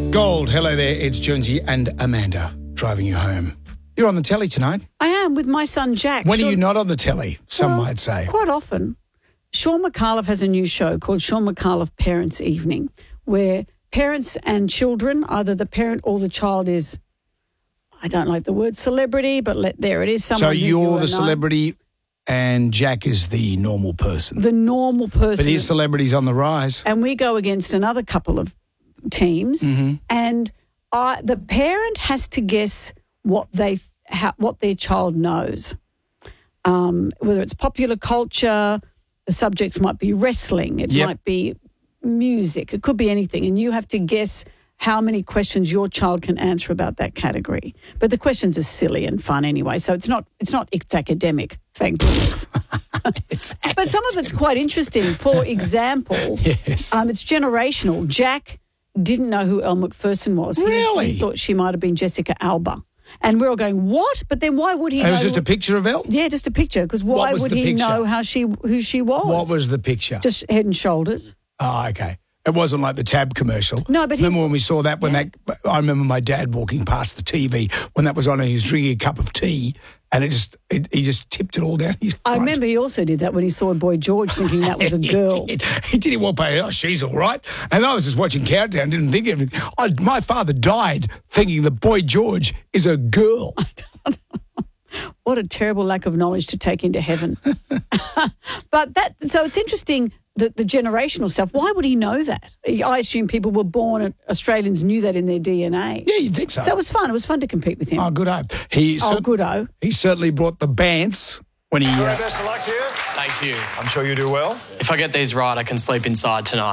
Gold, hello there. It's Jonesy and Amanda driving you home. You're on the telly tonight. I am with my son Jack. When are you not on the telly, some might say? Quite often. Sean McAuliffe has a new show called Sean McAuliffe Parents Evening, where parents and children, either the parent or the child is, I don't like the word celebrity, but there it is. So you're the celebrity and Jack is the normal person. The normal person. But his celebrity's on the rise. And we go against another couple of teams, and the parent has to guess what their child knows. Whether it's popular culture, the subjects might be wrestling, it might be music, it could be anything, and you have to guess how many questions your child can answer about that category. But the questions are silly and fun anyway, so it's academic, thank goodness. But some of it's quite interesting. For example, it's generational. Jack didn't know who Elle Macpherson was. Really? He thought she might have been Jessica Alba. And we're all going, what? But then why would he know? It was just a picture of Elle? Yeah, just a picture. Because why would he know who she was? What was the picture? Just Head and Shoulders. Oh, okay. It wasn't like the Tab commercial. No, but remember when we saw that? I remember my dad walking past the TV when that was on and he was drinking a cup of tea and he just tipped it all down his front. I remember he also did that when he saw Boy George, thinking that was a girl. He did. He walked by, oh, she's all right. And I was just watching Countdown, didn't think of it. My father died thinking that Boy George is a girl. What a terrible lack of knowledge to take into heaven. So it's interesting, the generational stuff. Why would he know that? I assume people were born and Australians knew that in their DNA. Yeah, you'd think so. So it was fun. It was fun to compete with him. Oh, good-o. He certainly brought the Bants when he... Very best of luck to you. Thank you. I'm sure you do well. If I get these right, I can sleep inside tonight.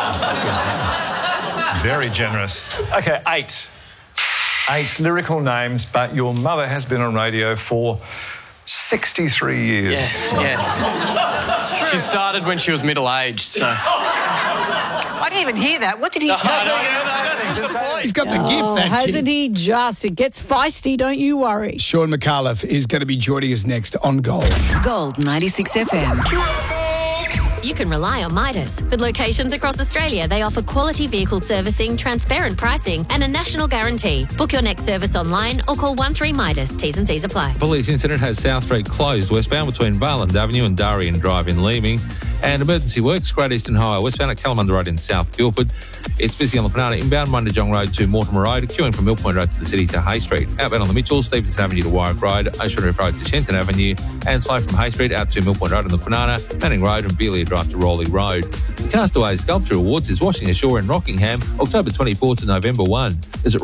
Very generous. Okay, 8 lyrical names, but your mother has been on radio for 63 years. Yes. She started when she was middle-aged, so... I didn't even hear that. What did he say? He's got the gift, that hasn't kid. he just? It gets feisty, don't you worry. Sean McAuliffe is going to be joining us next on Gold. Gold 96 FM. You can rely on Midas. With locations across Australia, they offer quality vehicle servicing, transparent pricing and a national guarantee. Book your next service online or call 13-MIDAS. T's and C's apply. Police incident has South Street closed westbound between Valand Avenue and Darien Drive in Leeming. And emergency works, Great Eastern Highway westbound at Kalamunda Road in South Guildford. It's busy on the Panana inbound, Mundajong Road to Mortimer Road, queuing from Mill Point Road to the city to Hay Street. Outbound on the Mitchell, Stevenson Avenue to Warwick Road, Ocean Reef Road to Shenton Avenue, and slow from Hay Street out to Mill Point Road on the Panana, Manning Road and Beelia Drive to Rowley Road. The Castaways Sculpture Awards is washing ashore in Rockingham, October 24 to November 1. Visit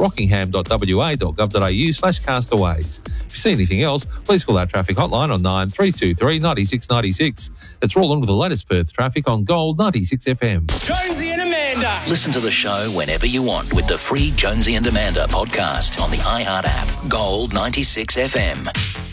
rockingham.wa.gov.au/castaways. If you see anything else, please call our traffic hotline on 9323 96 96. It's rolling with the latest Perth traffic on Gold 96 FM. Jonesy and Amanda. Listen to the show whenever you want with the free Jonesy and Amanda podcast on the iHeart app. Gold 96 FM.